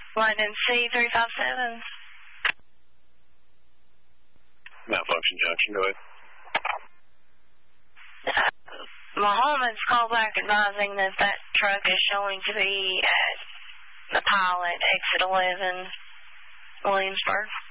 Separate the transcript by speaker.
Speaker 1: London C357.
Speaker 2: Malfunction junction, go ahead.
Speaker 1: Mohammed's called back advising that that truck is showing to be at the pilot, exit 11, Williamsburg.